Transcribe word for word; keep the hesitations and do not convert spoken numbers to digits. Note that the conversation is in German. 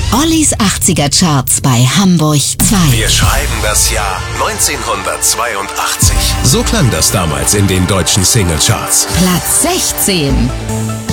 Ollis achtziger Charts bei Hamburg zwei. Wir schreiben das Jahr neunzehnhundertzweiundachtzig. So klang das damals in den deutschen Singlecharts. Platz sechzehn.